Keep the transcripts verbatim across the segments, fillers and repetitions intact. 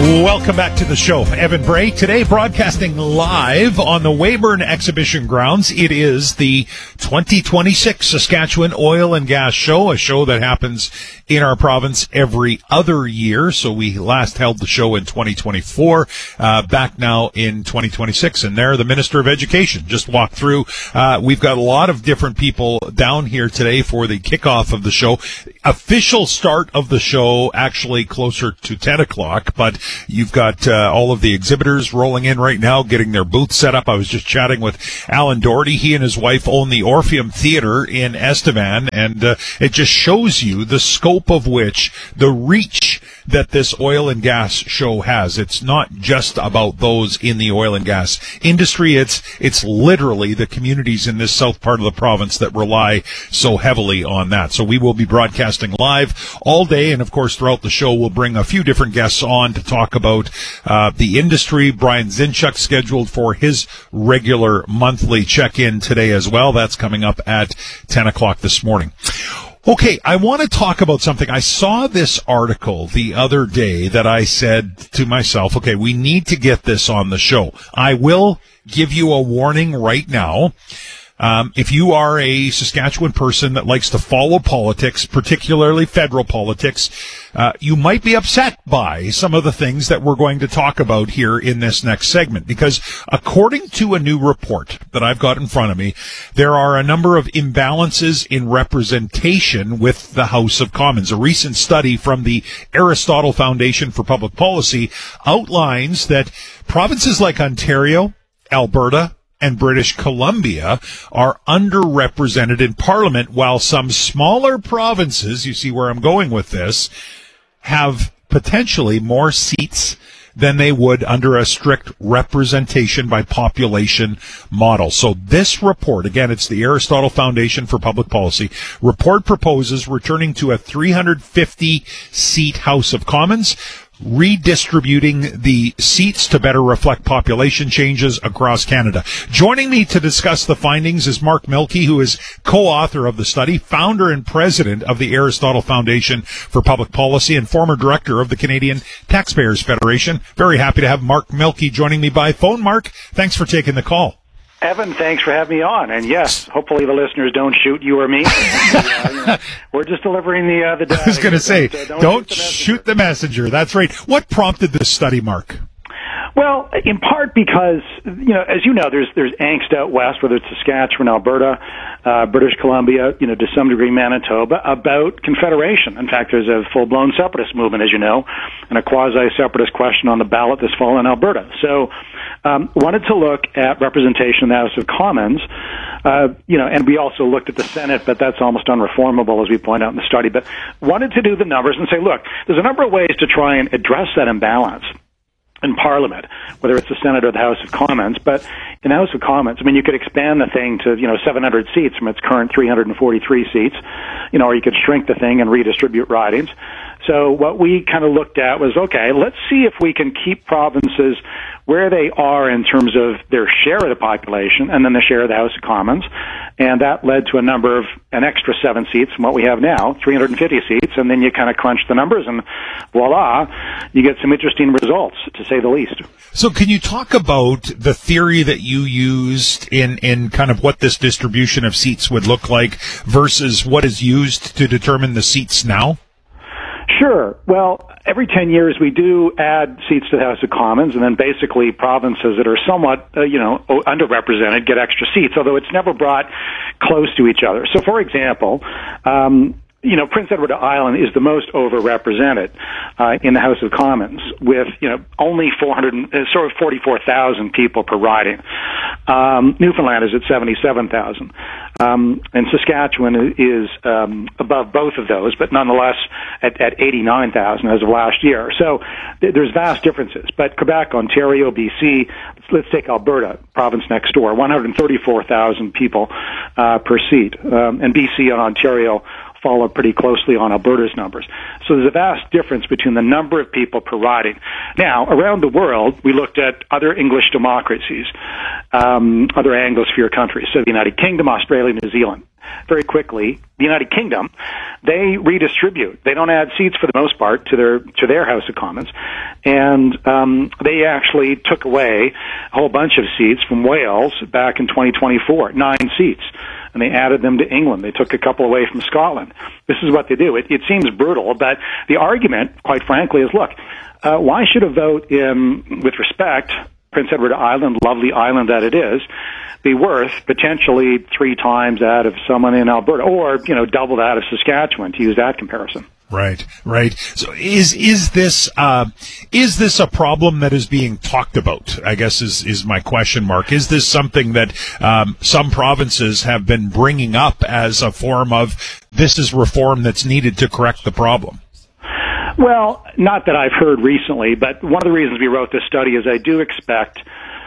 Welcome back to the show. Evan Bray today broadcasting live on the Weyburn Exhibition Grounds. It is the twenty twenty-six Saskatchewan Oil and Gas Show, a show that happens in our province every other year. So we last held the show in twenty twenty-four, uh, back now in twenty twenty-six. And there, the Minister of Education just walked through. Uh, we've got a lot of different people down here today for the kickoff of the show. Official start of the show actually closer to ten o'clock, but you've got uh, all of the exhibitors rolling in right now, getting their booths set up. I was just chatting with Alan Doherty. He and his wife own the Orpheum Theatre in Estevan, and uh, it just shows you the scope of which, the reach that this oil and gas show has. It's not just about those in the oil and gas industry. It's it's literally the communities in this south part of the province that rely so heavily on that. So we will be broadcasting live all day, and of course throughout the show we'll bring a few different guests on to talk about uh, the industry. Brian Zinchuk scheduled for his regular monthly check-in today as well. That's coming up at ten o'clock this morning. Okay, I want to talk about something. I saw this article the other day that I said to myself, okay, we need to get this on the show. I will give you a warning right now. Um, if you are a Saskatchewan person that likes to follow politics, particularly federal politics, uh, you might be upset by some of the things that we're going to talk about here in this next segment. Because according to a new report that I've got in front of me, there are a number of imbalances in representation with the House of Commons. A recent study from the Aristotle Foundation for Public Policy outlines that provinces like Ontario, Alberta, and British Columbia are underrepresented in Parliament, while some smaller provinces, you see where I'm going with this, have potentially more seats than they would under a strict representation by population model. So this report, again, it's the Aristotle Foundation for Public Policy, report proposes returning to a three hundred fifty seat House of Commons, redistributing the seats to better reflect population changes across Canada. Joining me to discuss the findings is Mark Milke, who is co-author of the study, founder and president of the Aristotle Foundation for Public Policy, and former director of the Canadian Taxpayers Federation. Very happy to have Mark Milke joining me by phone. Mark, thanks for taking the call. Evan, thanks for having me on. And yes, hopefully the listeners don't shoot you or me. uh, you know, we're just delivering the uh, the data. I was going to say, don't, uh, don't, don't shoot, the shoot the messenger. That's right. What prompted this study, Mark? Well, in part because, you know, as you know, there's there's angst out west, whether it's Saskatchewan, Alberta, uh, British Columbia, you know, to some degree Manitoba, about Confederation. In fact, there's a full-blown separatist movement, as you know, and a quasi-separatist question on the ballot this fall in Alberta. So, um, wanted to look at representation in the House of Commons, uh, you know, and we also looked at the Senate, but that's almost unreformable, as we point out in the study. But wanted to do the numbers and say, look, there's a number of ways to try and address that imbalance in Parliament, whether it's the Senate or the House of Commons. But in the House of Commons, I mean, you could expand the thing to, you know, seven hundred seats from its current three hundred forty-three seats, you know, or you could shrink the thing and redistribute ridings. So what we kind of looked at was, okay, let's see if we can keep provinces where they are in terms of their share of the population and then the share of the House of Commons. And that led to a number of an extra seven seats from what we have now, three hundred fifty seats, and then you kind of crunch the numbers and voila, you get some interesting results, to say the least. So can you talk about the theory that you used in, in kind of what this distribution of seats would look like versus what is used to determine the seats now? Sure. Well, every ten years we do add seats to the House of Commons, and then basically provinces that are somewhat, uh, you know, underrepresented get extra seats, although it's never brought close to each other. So, for example, um, you know, Prince Edward Island is the most overrepresented uh, in the House of Commons, with, you know, only four hundred, uh, sort of forty-four thousand people per riding. Um, Newfoundland is at seventy-seven thousand. Um, and Saskatchewan is um, above both of those, but nonetheless at, at eighty-nine thousand as of last year. So th- there's vast differences. But Quebec, Ontario, B C, let's, let's take Alberta, province next door, one hundred thirty-four thousand people uh, per seat. Um, and B C and Ontario follow pretty closely on Alberta's numbers. So there's a vast difference between the number of people per riding. Now, around the world, we looked at other English democracies, um, other Anglosphere countries, so the United Kingdom, Australia, New Zealand. Very quickly, the United Kingdom, they redistribute. They don't add seats for the most part to their to their House of Commons, And um, they actually took away a whole bunch of seats from Wales back in twenty twenty-four, nine seats. And they added them to England. They took a couple away from Scotland. This is what they do. It, it seems brutal, but the argument, quite frankly, is, look, uh, why should a vote in, with respect, Prince Edward Island, lovely island that it is, be worth potentially three times that of someone in Alberta, or, you know, double that of Saskatchewan, to use that comparison. Right, right. So is is this uh, is this a problem that is being talked about? I guess is is my question mark. Is this something that um, some provinces have been bringing up as a form of this is reform that's needed to correct the problem? Well, not that I've heard recently, but one of the reasons we wrote this study is I do expect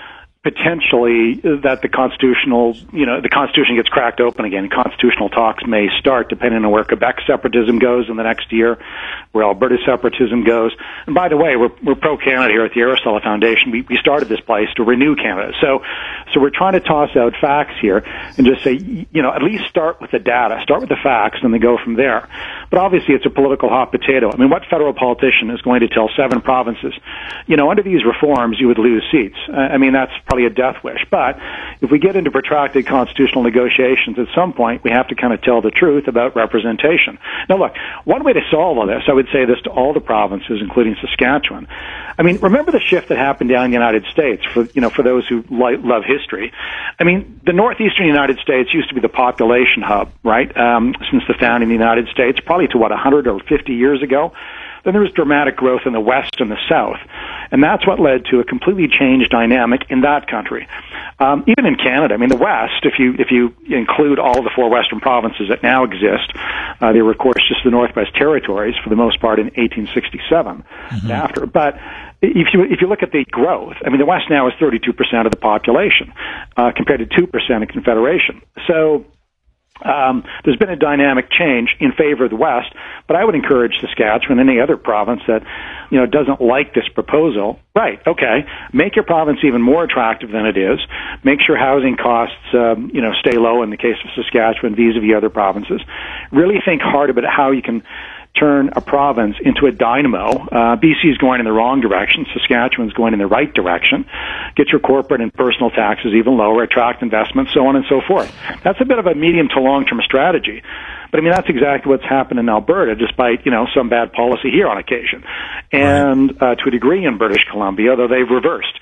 potentially that the constitutional, you know, the Constitution gets cracked open again. Constitutional talks may start depending on where Quebec separatism goes in the next year, where Alberta separatism goes. And by the way, we're, we're pro-Canada here at the Aristotle Foundation. We, we started this place to renew Canada. So, so we're trying to toss out facts here and just say, you know, at least start with the data, start with the facts, and then go from there. But obviously it's a political hot potato. I mean, what federal politician is going to tell seven provinces, you know, under these reforms you would lose seats? I mean, that's probably a death wish. But if we get into protracted constitutional negotiations, at some point we have to kind of tell the truth about representation. Now, look, one way to solve all this, I would say this to all the provinces, including Saskatchewan. I mean, remember the shift that happened down in the United States for, you know, for those who li- love history. I mean, the northeastern United States used to be the population hub, right? Um, since the founding of the United States, probably to what, one hundred or fifty years ago. Then there was dramatic growth in the West and the South. And that's what led to a completely changed dynamic in that country. Um, even in Canada, I mean, the West, if you if you include all of the four Western provinces that now exist, uh, they were, of course, just the Northwest Territories for the most part in eighteen sixty-seven mm-hmm. after. But if you if you look at the growth, I mean, the West now is thirty-two percent of the population uh, compared to two percent in Confederation. So Um, there's been a dynamic change in favor of the West, but I would encourage Saskatchewan and any other province that, you know, doesn't like this proposal, right, okay, make your province even more attractive than it is, make sure housing costs, um, you know, stay low in the case of Saskatchewan vis-a-vis other provinces. Really think hard about how you can turn a province into a dynamo. Uh, B C is going in the wrong direction. Saskatchewan's going in the right direction. Get your corporate and personal taxes even lower, attract investment, so on and so forth. That's a bit of a medium to long-term strategy. But I mean, that's exactly what's happened in Alberta, despite, you know, some bad policy here on occasion. And uh, to a degree in British Columbia, though they've reversed.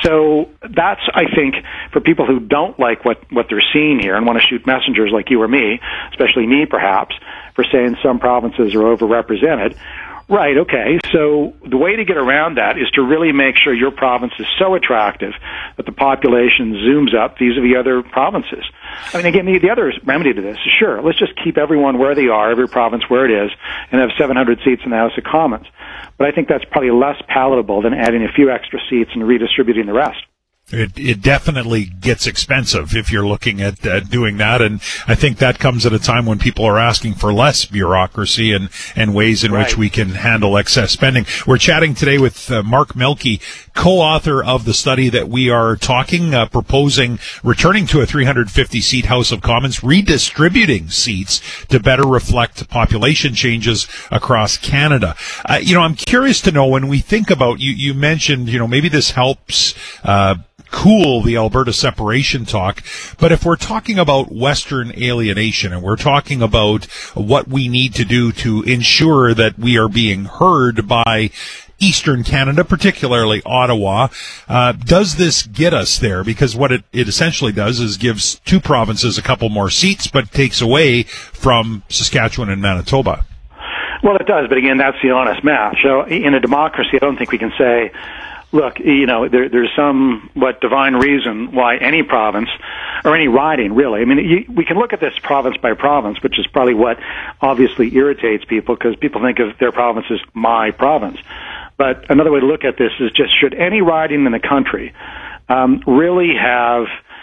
So that's, I think, for people who don't like what, what they're seeing here and want to shoot messengers like you or me, especially me perhaps, for saying some provinces are overrepresented. Right, okay. So the way to get around that is to really make sure your province is so attractive that the population zooms up vis-a-vis other provinces. I mean, again, the, the other remedy to this is, sure, let's just keep everyone where they are, every province where it is, and have seven hundred seats in the House of Commons. But I think that's probably less palatable than adding a few extra seats and redistributing the rest. It, it definitely gets expensive if you're looking at uh, doing that, and I think that comes at a time when people are asking for less bureaucracy and, and ways in right. which we can handle excess spending. We're chatting today with uh, Mark Mielke, co-author of the study that we are talking, uh, proposing returning to a three hundred fifty seat House of Commons, redistributing seats to better reflect population changes across Canada. Uh, you know, I'm curious to know, when we think about, you, you mentioned, you know, maybe this helps uh cool the Alberta separation talk, but if we're talking about Western alienation and we're talking about what we need to do to ensure that we are being heard by Eastern Canada, particularly Ottawa, uh, does this get us there? Because what it, it essentially does is gives two provinces a couple more seats, but takes away from Saskatchewan and Manitoba. Well, it does, but again, that's the honest math. So in a democracy, I don't think we can say, look, you know, there, there's some, what, divine reason why any province, or any riding, really. I mean, you, we can look at this province by province, which is probably what obviously irritates people, because people think of their province as my province. But another way to look at this is just, should any riding in the country um, really have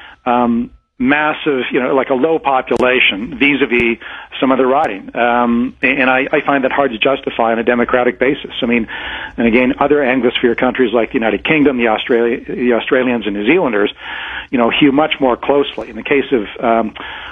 um, massive, you know, like a low population vis-a-vis some other riding. Um, and I, I find that hard to justify on a democratic basis. I mean, and again, other Anglosphere countries like the United Kingdom, the Australia, the Australians and New Zealanders, you know, hew much more closely. In the case of um,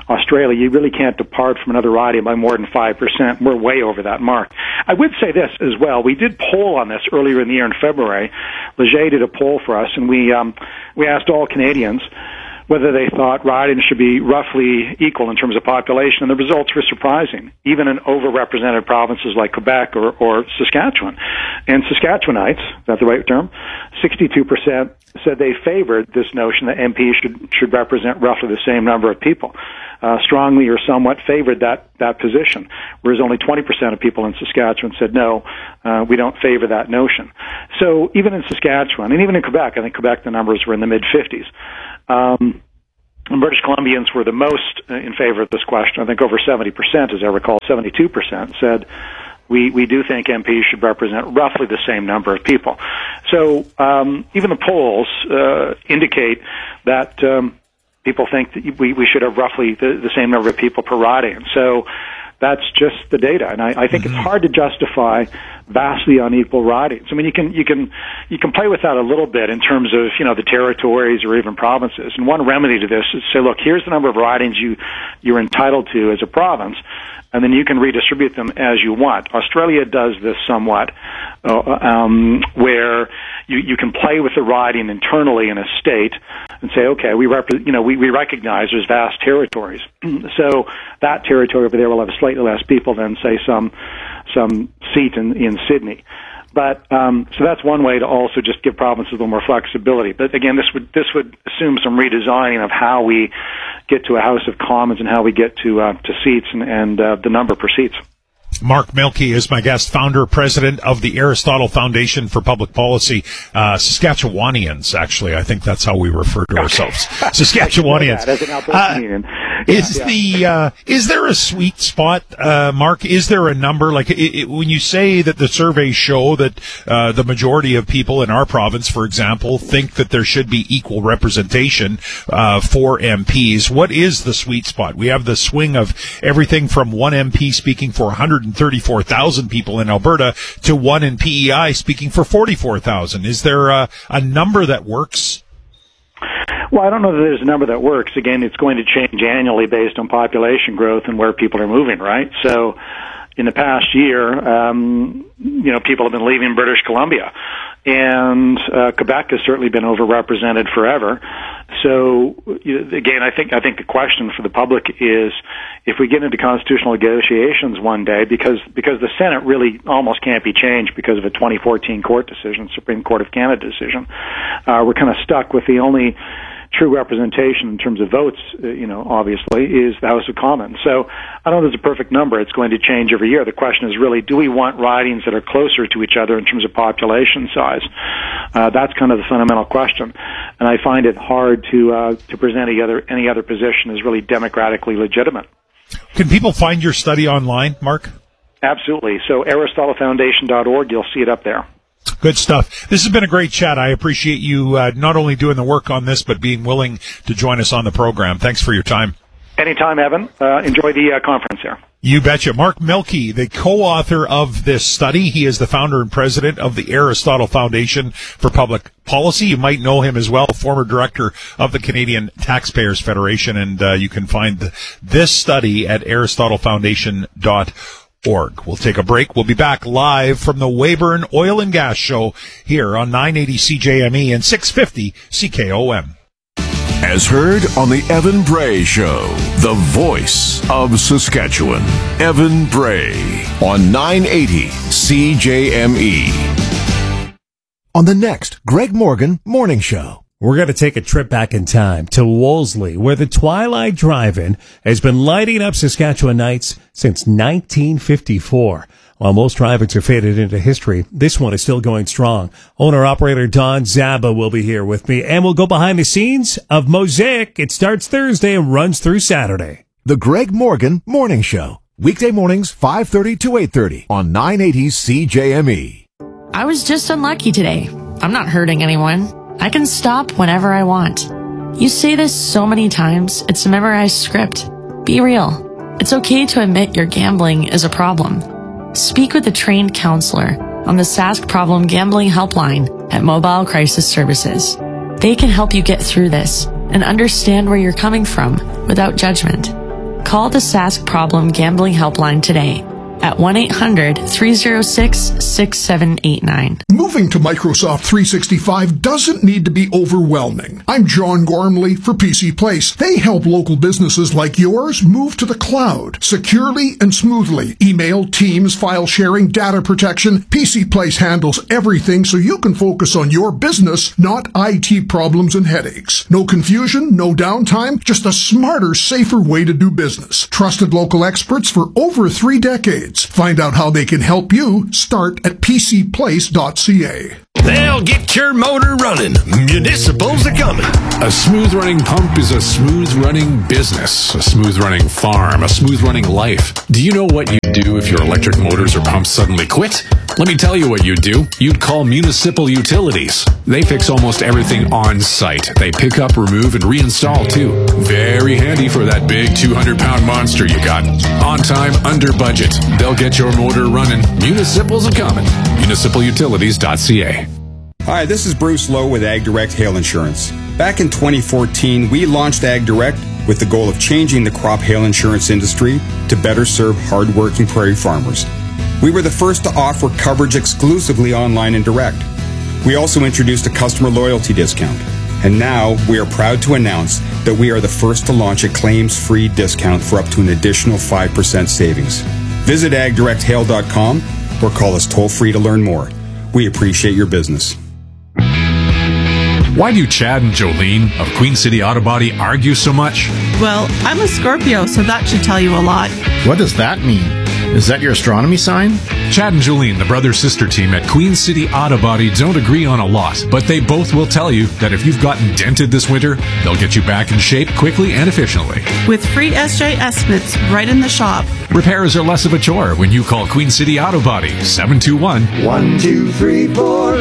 Australia, you really can't depart from another riding by more than five percent. We're way over that mark. I would say this as well. We did poll on this earlier in the year in February. Leger did a poll for us, and we um, we asked all Canadians whether they thought riding should be roughly equal in terms of population, and the results were surprising, even in overrepresented provinces like Quebec or, or Saskatchewan. And Saskatchewanites, is that the right term? sixty-two percent said they favored this notion that M Ps should, should represent roughly the same number of people. Uh, strongly or somewhat favored that, that position, whereas only twenty percent of people in Saskatchewan said, no, uh, we don't favor that notion. So even in Saskatchewan, and even in Quebec, I think Quebec the numbers were in the mid-fifties, Um, and British Columbians were the most in favor of this question. I think over seventy percent, as I recall, seventy-two percent said we, we do think M Ps should represent roughly the same number of people. So um, even the polls uh, indicate that um, people think that we, we should have roughly the, the same number of people per riding. So that's just the data, and I, I think mm-hmm. it's hard to justify vastly unequal ridings. I mean, you can you can you can play with that a little bit in terms of you know the territories or even provinces. And one remedy to this is say, look, here's the number of ridings you you're entitled to as a province, and then you can redistribute them as you want. Australia does this somewhat, uh, um, where you you can play with the riding internally in a state and say, okay, we rep- you know we, we recognize there's vast territories, so that territory over there will have slightly less people than say some some seat in, in Sydney. But um, so that's one way to also just give provinces a little more flexibility. But again, this would this would assume some redesigning of how we get to a House of Commons and how we get to uh, to seats and, and uh, the number per seats. Mark Mielke is my guest, founder, president of the Aristotle Foundation for Public Policy. Uh, Saskatchewanians, actually, I think that's how we refer to ourselves. Saskatchewanians. Uh, is yeah. the uh, is there a sweet spot, uh, Mark? Is there a number? Like it, it, when you say that the surveys show that uh, the majority of people in our province, for example, think that there should be equal representation uh, for M Ps. What is the sweet spot? We have the swing of everything from one M P speaking for one hundred thirty-four thousand people in Alberta to one in P E I speaking for forty-four thousand. Is there a, a number that works? Well, I don't know that there's a number that works. Again, it's going to change annually based on population growth and where people are moving, right? So in the past year, um, you know, people have been leaving British Columbia, and uh, Quebec has certainly been overrepresented forever. So you know, again, I think I think the question for the public is, if we get into constitutional negotiations one day, because because the Senate really almost can't be changed because of a twenty fourteen court decision, Supreme Court of Canada decision, uh, we're kind of stuck with the only true representation in terms of votes, uh, you know, obviously, is the House of Commons. So I don't know there's a perfect number. It's going to change every year. The question is really, do we want ridings that are closer to each other in terms of population size? Uh, that's kind of the fundamental question. And I find it hard to uh, to present any other, any other position as really democratically legitimate. Can people find your study online, Mark? Absolutely. So Aristotle Foundation dot org, you'll see it up there. Good stuff. This has been a great chat. I appreciate you uh, not only doing the work on this, but being willing to join us on the program. Thanks for your time. Anytime, Evan. Uh, enjoy the uh, conference here. You betcha. Mark Mielke, the co-author of this study. He is the founder and president of the Aristotle Foundation for Public Policy. You might know him as well, former director of the Canadian Taxpayers Federation. And uh, you can find the, this study at Aristotle Foundation dot org. We'll take a break. We'll be back live from the Weyburn Oil and Gas Show here on nine eighty C J M E and six fifty C K O M. As heard on the Evan Bray Show, the voice of Saskatchewan. Evan Bray on nine eighty C J M E. On the next Greg Morgan Morning Show. We're going to take a trip back in time to Wolseley, where the Twilight Drive-In has been lighting up Saskatchewan nights since nineteen fifty-four. While most drive-ins are faded into history, this one is still going strong. Owner-operator Don Zaba will be here with me, and we'll go behind the scenes of Mosaic. It starts Thursday and runs through Saturday. The Greg Morgan Morning Show. Weekday mornings, five thirty to eight thirty on nine eighty C J M E. I was just unlucky today. I'm not hurting anyone. I can stop whenever I want. You say this so many times, it's a memorized script. Be real. It's okay to admit your gambling is a problem. Speak with a trained counselor on the Sask Problem Gambling Helpline at Mobile Crisis Services. They can help you get through this and understand where you're coming from without judgment. call the Sask Problem Gambling Helpline today at one eight hundred, three oh six, six seven eight nine. Moving to Microsoft three sixty-five doesn't need to be overwhelming. I'm John Gormley for P C Place. They help local businesses like yours move to the cloud securely and smoothly. Email, Teams, file sharing, data protection. P C Place handles everything so you can focus on your business, not I T problems and headaches. No confusion, no downtime, just a smarter, safer way to do business. Trusted local experts for over three decades. Find out how they can help you. Start at p c place dot c a. They'll get your motor running. Municipals are coming. A smooth-running pump is a smooth-running business, a smooth-running farm, a smooth-running life. Do you know what you'd do if your electric motors or pumps suddenly quit? Let me tell you what you'd do. You'd call Municipal Utilities. They fix almost everything on site. They pick up, remove, and reinstall, too. Very handy for that big two hundred pound monster you got. On time, under budget. They'll get your motor running. Municipals are coming. municipal utilities dot c a. Hi, this is Bruce Lowe with Ag Direct Hail Insurance. Back in twenty fourteen, we launched Ag Direct with the goal of changing the crop hail insurance industry to better serve hardworking prairie farmers. We were the first to offer coverage exclusively online and direct. We also introduced a customer loyalty discount. And now we are proud to announce that we are the first to launch a claims-free discount for up to an additional five percent savings. Visit ag direct hail dot com or call us toll-free to learn more. We appreciate your business. Why do Chad and Jolene of Queen City Auto Body argue so much? Well, I'm a Scorpio, so that should tell you a lot. What does that mean? Is that your astronomy sign? Chad and Jolene, the brother-sister team at Queen City Auto Body, don't agree on a lot, but they both will tell you that if you've gotten dented this winter, they'll get you back in shape quickly and efficiently. With free S J estimates right in the shop. Repairs are less of a chore when you call Queen City Auto Body, seven two one, one two three four.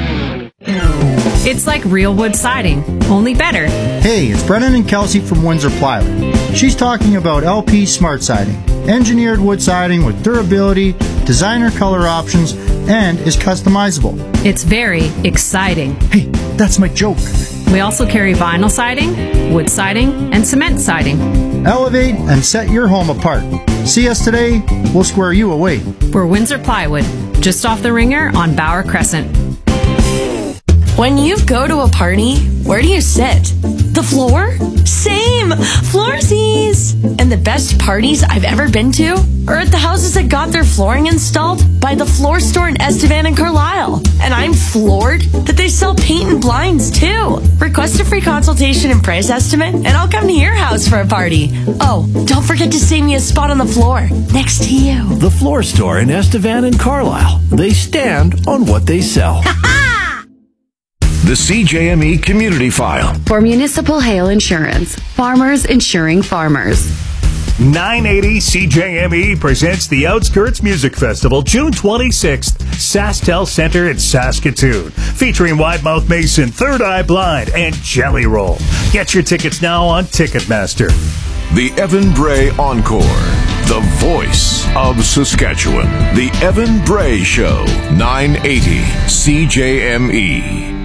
It's like real wood siding, only better. Hey, it's Brennan and Kelsey from Windsor Plywood. She's talking about L P Smart Siding. Engineered wood siding with durability, designer color options, and is customizable. It's very exciting. Hey, that's my joke. We also carry vinyl siding, wood siding, and cement siding. Elevate and set your home apart. See us today, we'll square you away. We're Windsor Plywood, just off the Ringer on Bauer Crescent. When you go to a party, where do you sit? The floor? Same! Floorsies! And the best parties I've ever been to are at the houses that got their flooring installed by the Floor Store in Estevan and Carlisle. And I'm floored that they sell paint and blinds too. Request a free consultation and price estimate, and I'll come to your house for a party. Oh, don't forget to save me a spot on the floor next to you. The Floor Store in Estevan and Carlisle. They stand on what they sell. The C J M E Community File. For municipal hail insurance, farmers insuring farmers. nine eighty C J M E presents the Outskirts Music Festival, June twenty-sixth, SaskTel Center in Saskatoon, featuring Widemouth Mason, Third Eye Blind, and Jelly Roll. Get your tickets now on Ticketmaster. The Evan Bray Encore. The voice of Saskatchewan. The Evan Bray Show. nine eighty C J M E.